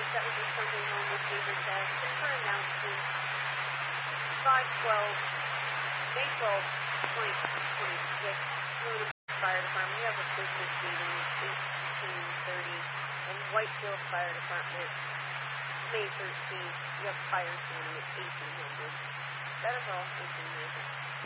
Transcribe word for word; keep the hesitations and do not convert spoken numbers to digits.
That was your Sunday home with David Test. And for announcements, five twelve, May twelfth, twenty twenty-six, Luna Fire Department. We have a business meeting at eighteen thirty. And Whitefield Fire Department, May thirteenth, we have fire training at eighteen hundred. That is all. eighteen hundred.